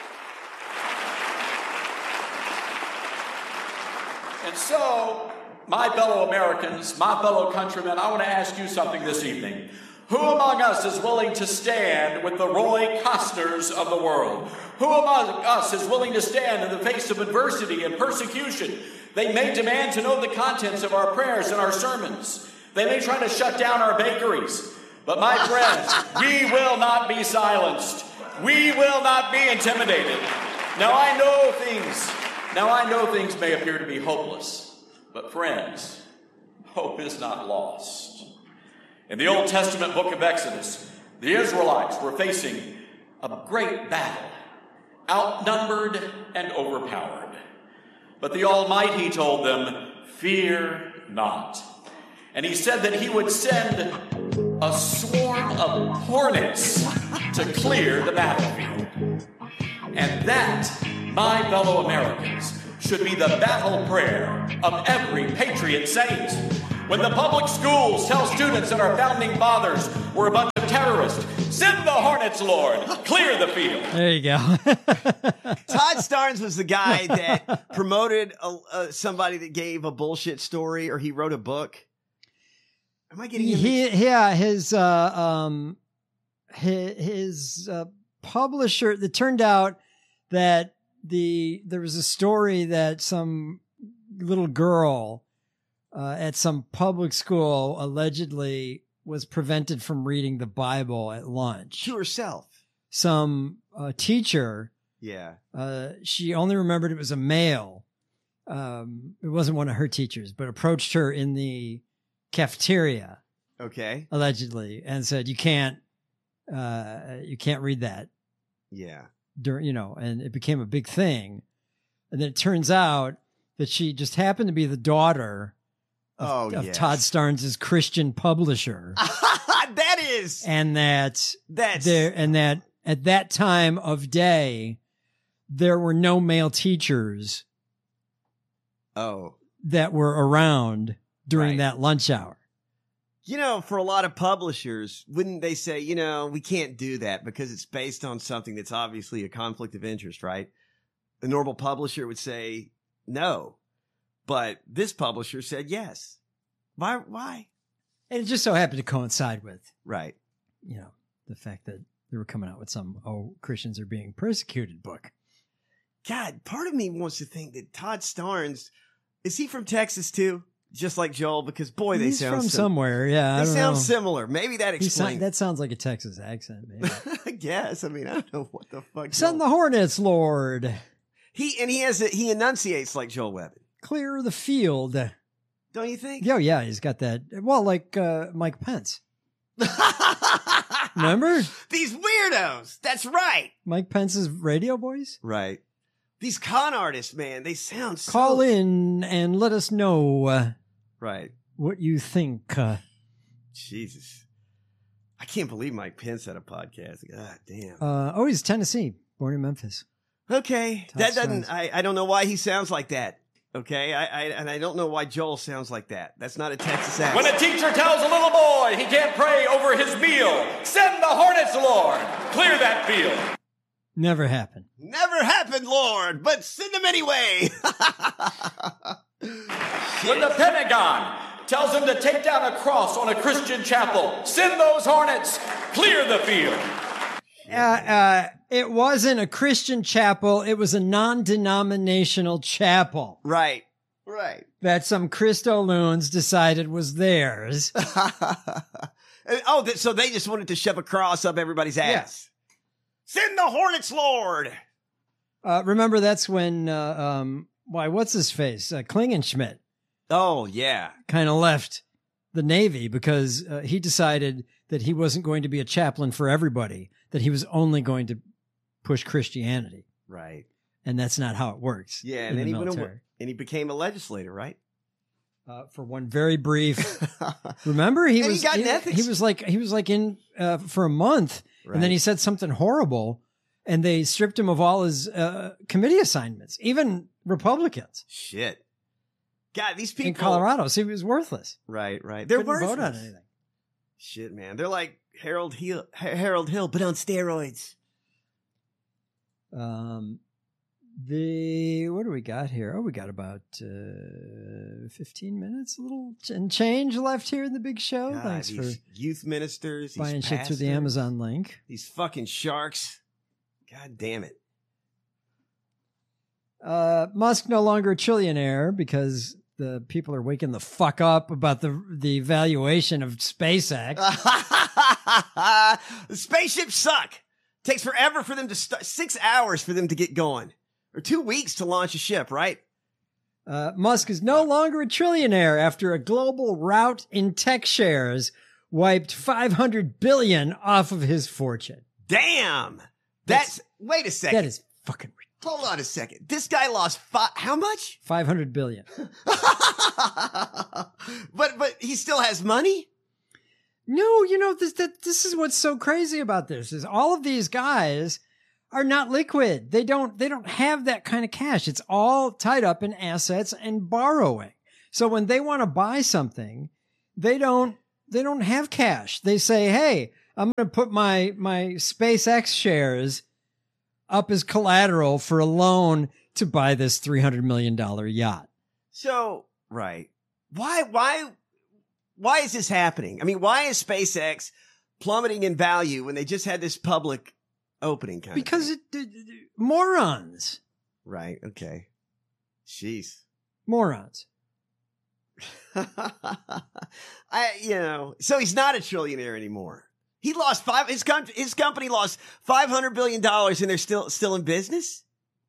and so, my fellow Americans, my fellow countrymen, I want to ask you something this evening. Who among us is willing to stand with the Roy Costners of the world? Who among us is willing to stand in the face of adversity and persecution? They may demand to know the contents of our prayers and our sermons. They may try to shut down our bakeries. But my friends, we will not be silenced. We will not be intimidated. Now I know things, now I know things may appear to be hopeless. But friends, hope is not lost. In the Old Testament book of Exodus, the Israelites were facing a great battle, outnumbered and overpowered. But the Almighty told them, fear not. And he said that he would send a swarm of hornets to clear the battlefield. And that, my fellow Americans, should be the battle prayer of every patriot saint. When the public schools tell students that our founding fathers were a bunch of terrorists, send the Hornets, Lord, clear the field. There you go. Todd Starnes was the guy that promoted a, uh, somebody that gave a bullshit story, or he wrote a book. Am I getting he? Yeah, his uh, um, his, his uh, publisher. It turned out that the there was a story that some little girl uh, at some public school allegedly was prevented from reading the Bible at lunch to herself. Some uh, teacher, yeah, uh, she only remembered it was a male. Um, it wasn't one of her teachers, but approached her in the cafeteria, okay, allegedly, and said, "You can't, uh, you can't read that." Yeah, during you know, and it became a big thing. And then it turns out that she just happened to be the daughter of, oh, of yes. Todd Starnes' Christian publisher. That is, and that that's there, and that at that time of day, there were no male teachers. Oh, that were around during right. that lunch hour. You know, for a lot of publishers, wouldn't they say, you know, we can't do that because it's based on something that's obviously a conflict of interest, right? A normal publisher would say no, but this publisher said yes. Why? Why? And it just so happened to coincide with, right, you know, the fact that they were coming out with some "Oh, Christians are being persecuted" book. God, part of me wants to think that Todd Starnes, is he from Texas too? Just like Joel, because boy, they He's sound from sim- somewhere. Yeah, they I don't sound know. similar. Maybe that He explains. sound, that sounds like a Texas accent. Maybe. I guess. I mean, I don't know what the fuck. Send Joel- the Hornets, Lord. He and he has a, he enunciates like Joel Webben. Clear the field. Don't you think? Oh yeah, he's got that. Well, like uh, Mike Pence. Remember these weirdos? That's right. Mike Pence's radio voice. Right. These con artists, man, they sound so... Call in and let us know. Uh, right. What you think? Uh, Jesus, I can't believe Mike Pence had a podcast. God damn. Uh, oh, he's Tennessee, born in Memphis. Okay, Todd that doesn't. Starnes. I, I don't know why he sounds like that. Okay, I, I and I don't know why Joel sounds like that. That's not a Texas accent. When a teacher tells a little boy he can't pray over his meal, send the Hornets, Lord, clear that field. Never happened. Never happened, Lord, but send them anyway. When the Pentagon tells him to take down a cross on a Christian chapel, send those Hornets, clear the field. Uh, uh, it wasn't a Christian chapel. It was a non-denominational chapel. Right. Right. That some Christo loons decided was theirs. Oh, th- so they just wanted to shove a cross up everybody's ass. Yes. Send the Hornets, Lord. Uh, remember, that's when, uh, um, why, what's his face? Uh, Klingenschmidt. Oh, yeah. Kind of left the Navy because uh, he decided that he wasn't going to be a chaplain for everybody, that he was only going to push Christianity. Right. And that's not how it works. Yeah, in and then the he went military. away, and he became a legislator, right? Uh, for one very brief. Remember, he And he was got an he, ethics- he was like he was like in uh, for a month, Right. and then he said something horrible, and they stripped him of all his uh, committee assignments, even Republicans Shit. God, these people in Colorado. So he was worthless. Right, right. They're Couldn't vote on worthless. anything. Shit, man. They're like Harold Hill, Harold Hill, but on steroids. Um, the what do we got here? Oh, we got about uh, fifteen minutes, a little ch- and change left here in the big show. God, Thanks these for youth ministers, these buying shit through the pastors, Amazon link. These fucking sharks. God damn it. Uh, Musk no longer a trillionaire because the people are waking the fuck up about the the valuation of SpaceX. The spaceships suck. Takes forever for them to start. Six hours for them to get going, or two weeks to launch a ship. Right? Uh, Musk is no longer a trillionaire after a global rout in tech shares wiped five hundred billion off of his fortune. Damn. That's, wait a second. That is fucking ridiculous. Hold on a second. This guy lost five. How much? five hundred billion. but but he still has money. No, you know this. That this is what's so crazy about this is all of these guys are not liquid. They don't, they don't have that kind of cash. It's all tied up in assets and borrowing. So when they want to buy something, they don't, they don't have cash. They say, hey, I'm going to put my, my SpaceX shares up as collateral for a loan to buy this three hundred million dollars yacht. So, right. Why, why, why is this happening? I mean, why is SpaceX plummeting in value when they just had this public opening kind because of it, it, it morons. Right. Okay. Jeez. Morons. I, you know, so he's not a trillionaire anymore. He lost five, his, com- his company lost five hundred billion dollars and they're still, still in business.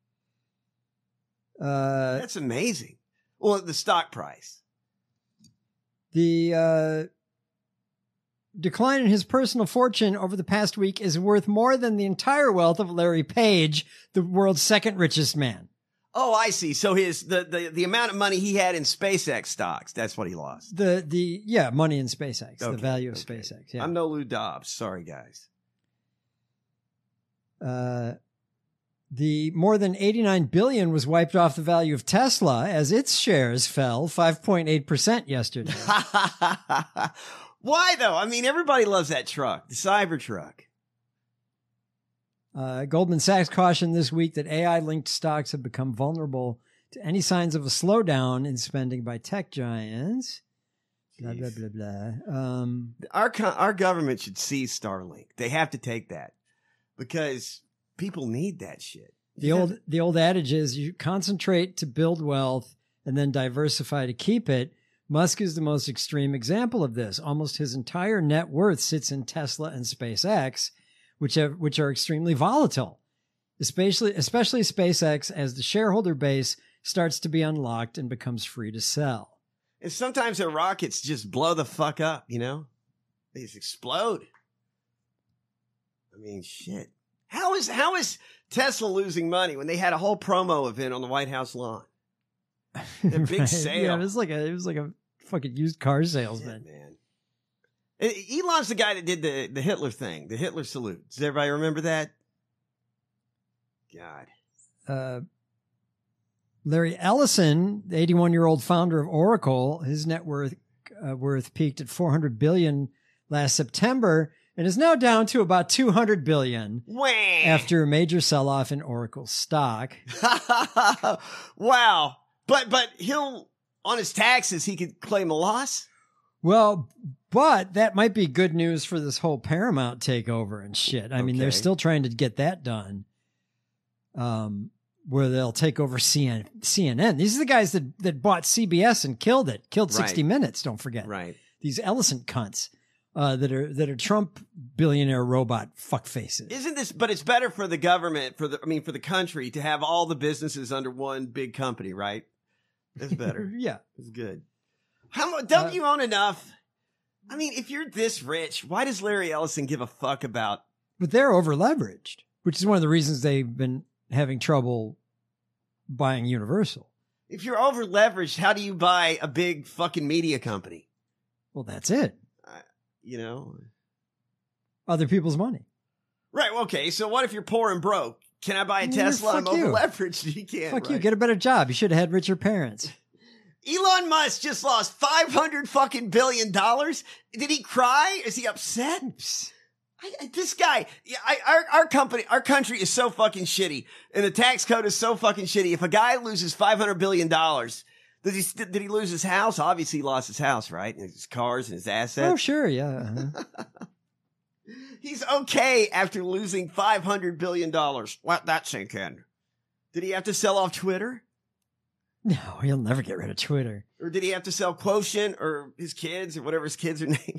Uh, That's amazing. Well, the stock price. The, uh, decline in his personal fortune over the past week is worth more than the entire wealth of Larry Page, the world's second richest man. Oh, I see. So his the, the, the amount of money he had in SpaceX stocks, that's what he lost. The the yeah, money in SpaceX, Okay, the value of okay. SpaceX. Yeah. I'm no Lou Dobbs. Sorry, guys. Uh, the more than eighty-nine billion was wiped off the value of Tesla as its shares fell five point eight percent yesterday. Why though? I mean, everybody loves that truck, the Cybertruck. Uh, Goldman Sachs cautioned this week that A I-linked stocks have become vulnerable to any signs of a slowdown in spending by tech giants. Blah, blah, blah, blah. Um, Our co- our government should seize Starlink. They have to take that because people need that shit. the old the old adage is you concentrate to build wealth and then diversify to keep it. Musk is the most extreme example of this. Almost his entire net worth sits in Tesla and SpaceX, which have, which are extremely volatile, especially especially SpaceX as the shareholder base starts to be unlocked and becomes free to sell. And sometimes their rockets just blow the fuck up, you know? They just explode. I mean, shit. How is how is Tesla losing money when they had a whole promo event on the White House lawn? A big Right. sale. Yeah, it was like a it was like a fucking used car Shit, salesman. man. And Elon's the guy that did the, the Hitler thing, the Hitler salute. Does everybody remember that? God. Uh, Larry Ellison, the eighty-one-year-old founder of Oracle, his net worth uh, worth peaked at four hundred billion dollars last September and is now down to about two hundred billion dollars Wah. after a major sell-off in Oracle stock. Wow. But but he'll on his taxes he could claim a loss. Well, but that might be good news for this whole Paramount takeover and shit. I mean, they're Okay. still trying to get that done. Um, where they'll take over C N N. These are the guys that, that bought C B S and killed it, killed sixty Right. minutes. Don't forget. Right. These Ellison cunts, uh, that are, that are Trump billionaire robot fuck faces. Isn't this but it's better for the government, for the I mean for the country to have all the businesses under one big company, right? That's better. Yeah. It's good. How much don't Uh, you own enough? I mean, if you're this rich, why does Larry Ellison give a fuck about But they're over leveraged, which is one of the reasons they've been having trouble buying Universal. if you're over leveraged, how do you buy a big fucking media company? Well, that's it. You know? Other people's money. Right, okay, so what if you're poor and broke? Can I buy a Yeah, Tesla? I'm fuck over you. leveraged. You can't. Fuck you. right? Get a better job. You should have had richer parents. Elon Musk just lost five hundred fucking billion dollars. Did he cry? Is he upset? I, I- this guy, yeah, I, our, our company, our country is so fucking shitty, and the tax code is so fucking shitty. If a guy loses five hundred billion dollars, did he st- did he lose his house? Obviously, he lost his house, right? And his cars and his assets. Oh, sure. Yeah. uh-huh. He's okay after losing five hundred billion dollars. Let that sink in. Did he have to sell off Twitter? No, he'll never get rid of Twitter. Or did he have to sell Quotient or his kids or whatever his kids are named?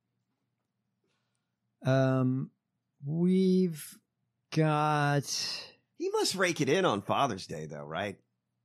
Um, we've got. He must rake it in on Father's Day, though, right?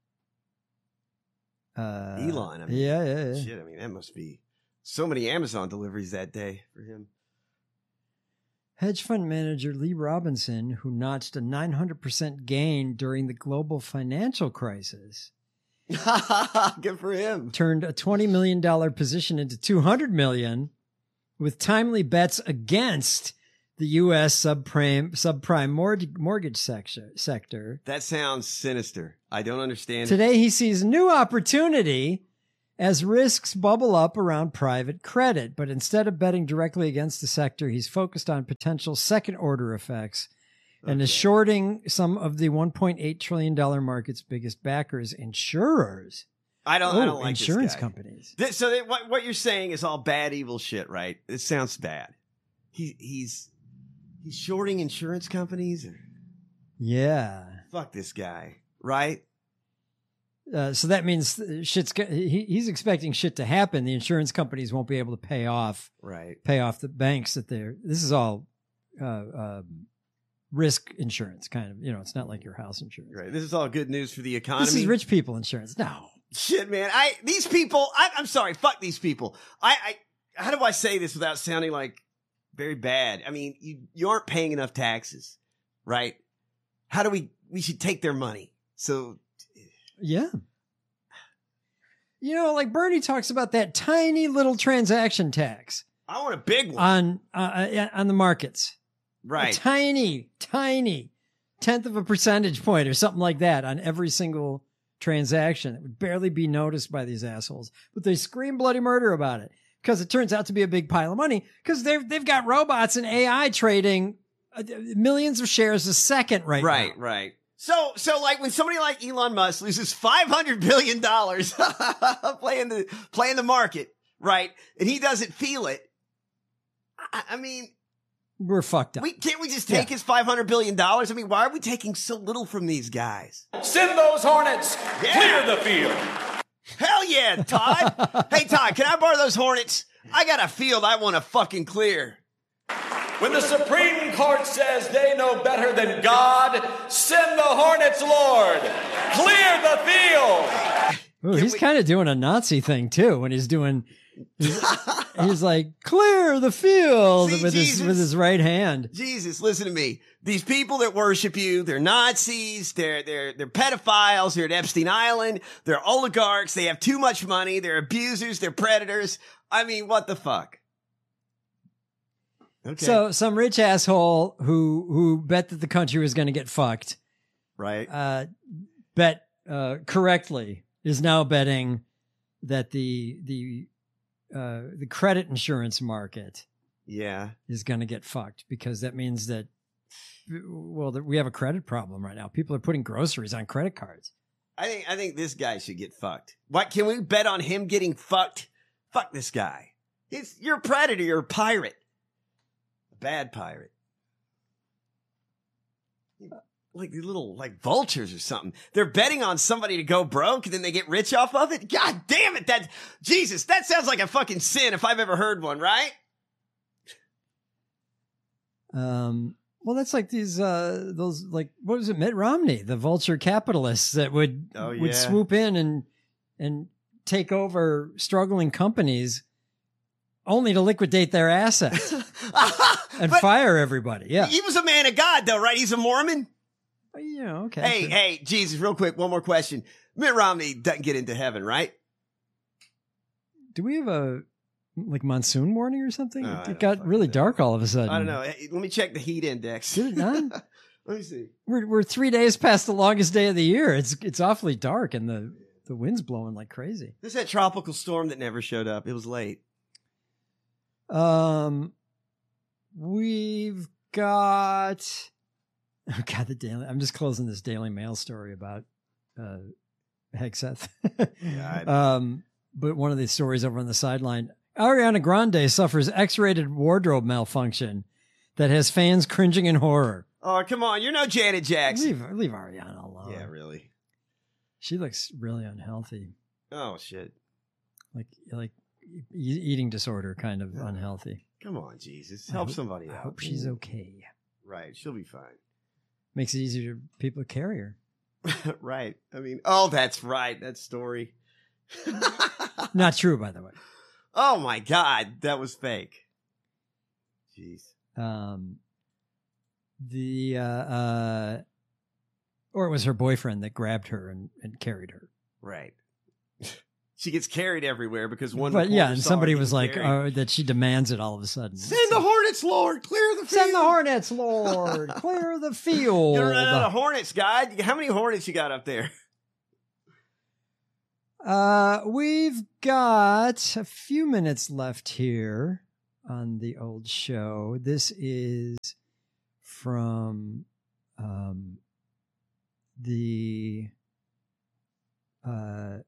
Uh, Elon. I mean, yeah, yeah, yeah. Shit, I mean, that must be so many Amazon deliveries that day for him. Hedge fund manager Lee Robinson, who notched a nine hundred percent gain during the global financial crisis, Good for him. turned a twenty million dollars position into two hundred million dollars with timely bets against the U S subprime subprime mortgage, mortgage sector, sector. That sounds sinister. I don't understand. Today, he sees new opportunity as risks bubble up around private credit. But instead of betting directly against the sector, he's focused on potential second-order effects and Okay. is shorting some of the one point eight trillion dollars market's biggest backers, insurers. I don't. Oh, I don't like insurance this guy. companies. This, so they, what what you're saying is all bad, evil shit, right? It sounds bad. He he's he's shorting insurance companies. Or, Yeah. fuck this guy, right? Uh, so that means shit's go- he, he's expecting shit to happen. The insurance companies won't be able to pay off Right. pay off the banks that they're. This is all uh, um, risk insurance, kind of. You know, it's not like your house insurance. Right. This is all good news for the economy. This is rich people insurance. No. Shit, man. I these people. I, I'm sorry. Fuck these people. I, I. How do I say this without sounding like very bad? I mean, you you aren't paying enough taxes, right? How do we? We should take their money. So. Yeah. You know, like Bernie talks about that tiny little transaction tax I want a big one. on uh, on the markets. right. A tiny, tiny tenth of a percentage point or something like that on every single transaction. It would barely be noticed by these assholes, but they scream bloody murder about it because it turns out to be a big pile of money because they've they've got robots and A I trading uh, millions of shares a second right now. Right, right. So, so like when somebody like Elon Musk loses five hundred billion dollars playing the, playing the market, right? And he doesn't feel it. I, I mean, We're fucked up. we can't we just take Yeah. his five hundred billion dollars? I mean, why are we taking so little from these guys? Send those Hornets. Yeah. Clear the field. Hell yeah, Todd. Hey, Todd, can I borrow those Hornets? I got a field I want to fucking clear. When the Supreme Court says they know better than God, send the Hornets, Lord. Clear the field. Ooh, he's we- kind of doing a Nazi thing too when he's doing. He's, he's like clear the field See, with his Jesus. with his right hand. Jesus, listen to me. These people that worship you, they're Nazis, they're they're they're pedophiles, they're at Epstein Island, they're oligarchs, they have too much money, they're abusers, they're predators. I mean, what the fuck? Okay. So some rich asshole who who bet that the country was going to get fucked, right. uh, bet uh, correctly is now betting that the the uh, the credit insurance market Yeah. is going to get fucked because that means that well that we have a credit problem right now. People are putting groceries on credit cards. I think I think this guy should get fucked. What can we bet on him getting fucked? Fuck this guy. He's you're a predator, you're a pirate. A bad pirate. Like these little like vultures or something. They're betting on somebody to go broke and then they get rich off of it. God damn it, that Jesus, that sounds like a fucking sin if I've ever heard one, right? Um, well, that's like these, uh, those, like, what was it, Mitt Romney, the vulture capitalists that would, Oh, would yeah. swoop in and, and take over struggling companies only to liquidate their assets and But fire everybody. Yeah. he was a man of God though, right? He's a Mormon. Yeah. Okay. Hey, sure. hey, Jesus, real quick, one more question. Mitt Romney doesn't get into heaven, right? Do we have a, like, monsoon warning or something? Oh, I it don't got fucking really know. dark all of a sudden. I don't know. Hey, let me check the heat index. Did it not? Let me see. We're, we're three days past the longest day of the year. It's, it's awfully dark and the, the wind's blowing like crazy. This is that tropical storm that never showed up. It was late. Um, we've got. Oh God, the daily. I'm just closing this Daily Mail story about uh, Hegseth. God. um, but one of the stories over on the sideline: Ariana Grande suffers X-rated wardrobe malfunction that has fans cringing in horror. Oh, come on. You're no Janet Jackson. Leave, leave Ariana alone. Yeah, really. She looks really unhealthy, Oh, shit. like like e- eating disorder, kind of unhealthy. Come on, Jesus. I Help hope- somebody I out. hope she's okay. Right. She'll be fine. Makes it easier for people to carry her. Right. I mean, oh, that's right. That story. Not true, by the way. Oh, my God. That was fake. Jeez. Um, the uh, uh, or it was her boyfriend that grabbed her and, and carried her. Right. She gets carried everywhere because one. But yeah, and reporter saw somebody her was like, getting carried. uh, that she demands it all of a sudden. Send the Hornets, Lord. Clear the field. Send the Hornets, Lord. Clear the field. You're running out of Hornets, guy. How many Hornets you got up there? Uh, we've got a few minutes left here on the old show. This is from um, the uh,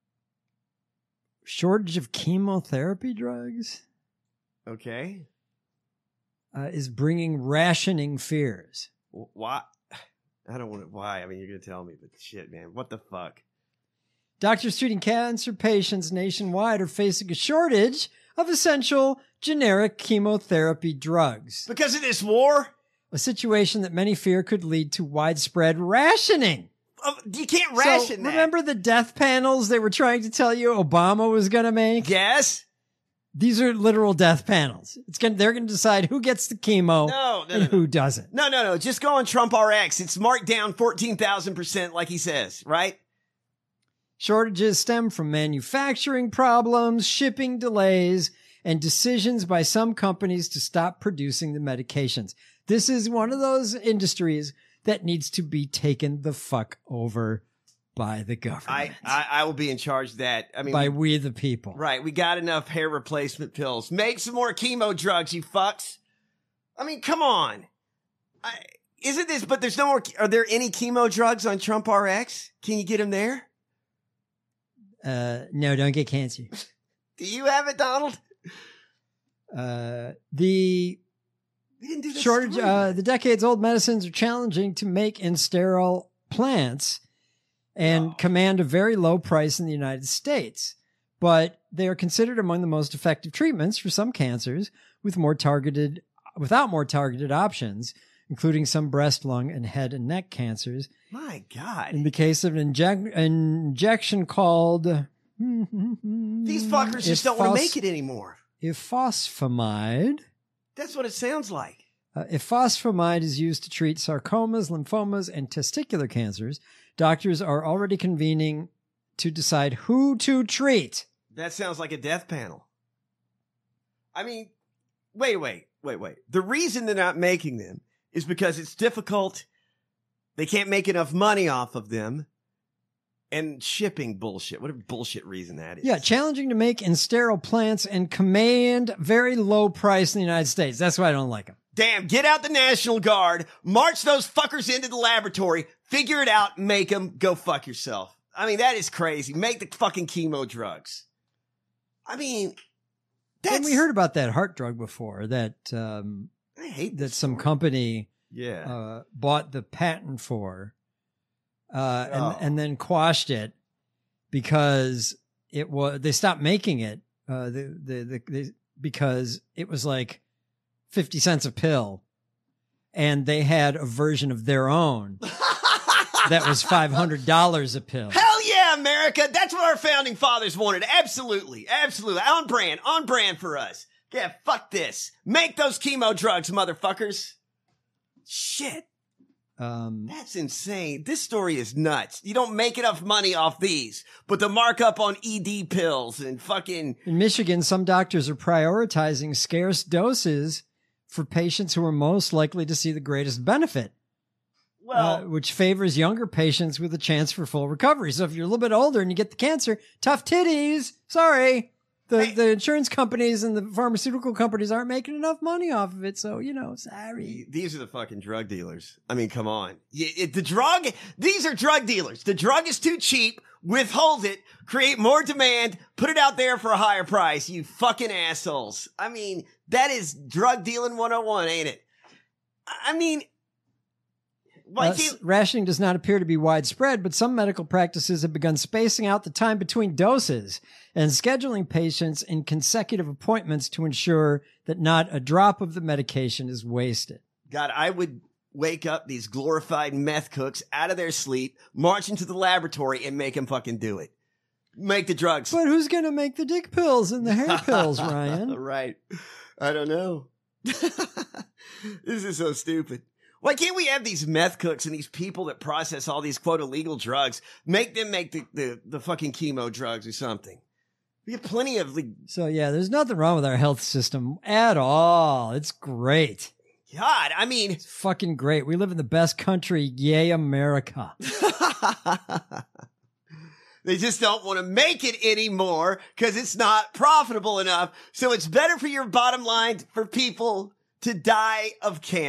shortage of chemotherapy drugs. Okay. Uh, is bringing rationing fears. Why? I don't want to. Why? I mean, you're gonna tell me, but shit, man, what the fuck? Doctors treating cancer patients nationwide are facing a shortage of essential generic chemotherapy drugs. Because of this war? A situation that many fear could lead to widespread rationing. Uh, you can't ration so, that. Remember the death panels they were trying to tell you Obama was going to make? Yes. These are literal death panels. It's going they're going to decide who gets the chemo No, no, and no, who doesn't. No, no, no. Just go on Trump R X. It's marked down fourteen thousand percent like he says, right? Shortages stem from manufacturing problems, shipping delays, and decisions by some companies to stop producing the medications. This is one of those industries that needs to be taken the fuck over by the government. I, I, I will be in charge of that. I mean, by we, we the people. Right. We got enough hair replacement pills. Make some more chemo drugs, you fucks. I mean, come on. I, isn't this, but there's no more, are there any chemo drugs on Trump R X? Can you get them there? Uh, no, don't get cancer. Do you have it, Donald? Uh, the We didn't do this shortage, story. uh, the decades old medicines are challenging to make in sterile plants and Wow. command a very low price in the United States. But they are considered among the most effective treatments for some cancers with more targeted, without more targeted options, including some breast, lung, and head and neck cancers. My God. In the case of an inject, injection called... These fuckers just don't want to make it anymore. Ifosfamide. That's what it sounds like. Uh, ifosfamide is used to treat sarcomas, lymphomas, and testicular cancers. Doctors are already convening to decide who to treat. That sounds like a death panel. I mean, wait, wait, wait, wait. The reason they're not making them is because it's difficult. They can't make enough money off of them. And shipping bullshit. What a bullshit reason that is. Yeah, challenging to make in sterile plants and command very low price in the United States. That's why I don't like them. Damn, get out the National Guard, march those fuckers into the laboratory, figure it out, make them, go fuck yourself. I mean, that is crazy. Make the fucking chemo drugs. I mean, that's... And we heard about that heart drug before that um, I hate that this some story. company Yeah. uh, bought the patent for uh, and, Oh. and then quashed it because it was they stopped making it uh, the, the, the, the, because it was like fifty cents a pill, and they had a version of their own that was five hundred dollars a pill. Hell yeah, America. That's what our founding fathers wanted. Absolutely. Absolutely. On brand. On brand for us. Yeah, fuck this. Make those chemo drugs, motherfuckers. Shit. Um, That's insane. This story is nuts. You don't make enough money off these, but the markup on E D pills and fucking... in Michigan, some doctors are prioritizing scarce doses for patients who are most likely to see the greatest benefit. Well, Uh, which favors younger patients with a chance for full recovery. So if you're a little bit older and you get the cancer, tough titties. Sorry. The Hey. the insurance companies and the pharmaceutical companies aren't making enough money off of it. So, you know, sorry. these are the fucking drug dealers. I mean, come on. Y- it- the drug, these are drug dealers. The drug is too cheap. Withhold it, create more demand, put it out there for a higher price. You fucking assholes. I mean, that is drug dealing one oh one, ain't it? I I mean, why Uh, can't, s- rationing does not appear to be widespread, but some medical practices have begun spacing out the time between doses and scheduling patients in consecutive appointments to ensure that not a drop of the medication is wasted. God, I would wake up these glorified meth cooks out of their sleep, march into the laboratory, and make them fucking do it. Make the drugs. But who's going to make the dick pills and the hair pills, Ryan? Right. I don't know. This is so stupid. Why can't we have these meth cooks and these people that process all these quote illegal drugs, make them make the, the, the fucking chemo drugs or something? We have plenty of like, So yeah, there's nothing wrong with our health system at all. It's great. God, I mean, It's fucking great. We live in the best country. Yay, America. they just don't want to make it anymore because it's not profitable enough. So it's better for your bottom line for people to die of cancer.